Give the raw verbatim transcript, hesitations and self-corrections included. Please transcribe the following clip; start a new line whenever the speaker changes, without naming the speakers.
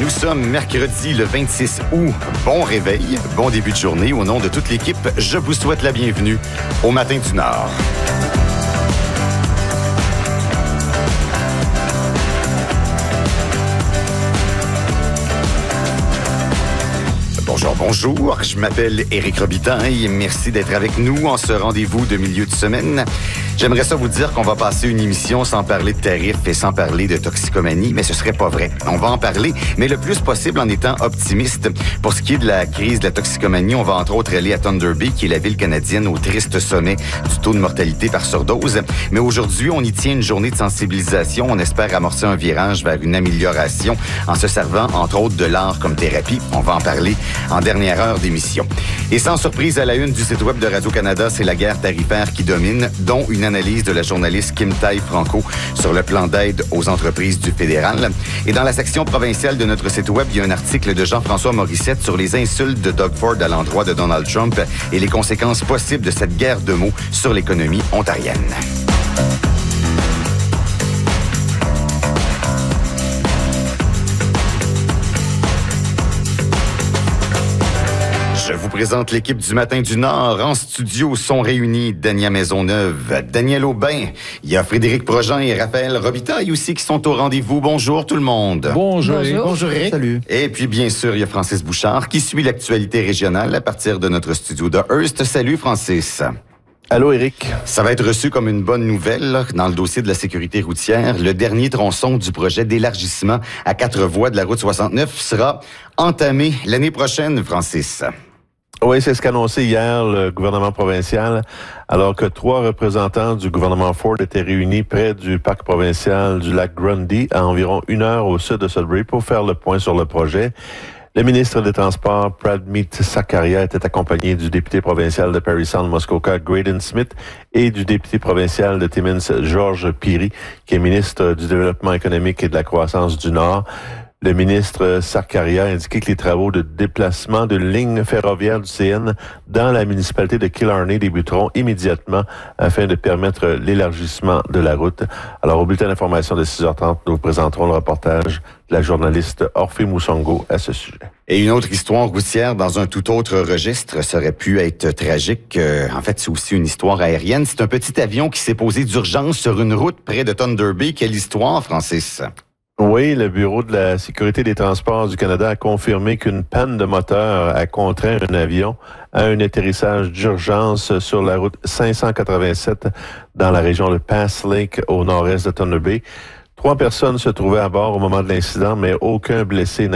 Nous sommes mercredi le vingt-six août. Bon réveil, bon début de journée. Au nom de toute l'équipe, je vous souhaite la bienvenue au Matin du Nord. Bonjour, bonjour. Je m'appelle Éric Robitaille. Merci d'être avec nous en ce rendez-vous de milieu de semaine. J'aimerais ça vous dire qu'on va passer une émission sans parler de tarifs et sans parler de toxicomanie, mais ce serait pas vrai. On va en parler, mais le plus possible en étant optimiste. Pour ce qui est de la crise de la toxicomanie, on va entre autres aller à Thunder Bay, qui est la ville canadienne au triste sommet du taux de mortalité par surdose. Mais aujourd'hui, on y tient une journée de sensibilisation. On espère amorcer un virage vers une amélioration en se servant entre autres de l'art comme thérapie. On va en parler en dernière heure d'émission. Et sans surprise, à la une du site web de Radio-Canada, c'est la guerre tarifaire qui domine, dont une analyse de la journaliste Kim Tai-Franco sur le plan d'aide aux entreprises du fédéral. Et dans la section provinciale de notre site web, il y a un article de Jean-François Morissette sur les insultes de Doug Ford à l'endroit de Donald Trump et les conséquences possibles de cette guerre de mots sur l'économie ontarienne. Je vous présente l'équipe du Matin du Nord. En studio sont réunis Dania Maisonneuve, Daniel Aubin, il y a Frédéric Projean et Raphaël Robitaille aussi qui sont au rendez-vous. Bonjour tout le monde.
Bonjour.
Bonjour.
Bonjour Eric.
Salut.
Et puis bien sûr, il y a Francis Bouchard qui suit l'actualité régionale à partir de notre studio de Hearst. Salut Francis.
Allô, Éric.
Ça va être reçu comme une bonne nouvelle là, dans le dossier de la sécurité routière. Le dernier tronçon du projet d'élargissement à quatre voies de la route soixante-neuf sera entamé l'année prochaine, Francis.
Oui, c'est ce qu'a annoncé hier le gouvernement provincial, alors que trois représentants du gouvernement Ford étaient réunis près du parc provincial du lac Grundy, à environ une heure au sud de Sudbury, pour faire le point sur le projet. Le ministre des Transports, Pradmeet Sarkaria, était accompagné du député provincial de Parry Sound Muskoka, Graydon Smith, et du député provincial de Timmins, Georges Pirie, qui est ministre du Développement économique et de la croissance du Nord. Le ministre Sarkaria a indiqué que les travaux de déplacement de lignes ferroviaires du C N dans la municipalité de Killarney débuteront immédiatement afin de permettre l'élargissement de la route. Alors, au bulletin d'information de six heures trente, nous vous présenterons le reportage de la journaliste Orphée Moussongo à ce sujet.
Et une autre histoire routière dans un tout autre registre, ça aurait pu être tragique. Euh, en fait, c'est aussi une histoire aérienne. C'est un petit avion qui s'est posé d'urgence sur une route près de Thunder Bay. Quelle histoire, Francis?
Oui, le Bureau de la sécurité des transports du Canada a confirmé qu'une panne de moteur a contraint un avion à un atterrissage d'urgence sur la route cinq cent quatre-vingt-sept dans la région de Pass Lake au nord-est de Thunder Bay. Trois personnes se trouvaient à bord au moment de l'incident, mais aucun blessé n'a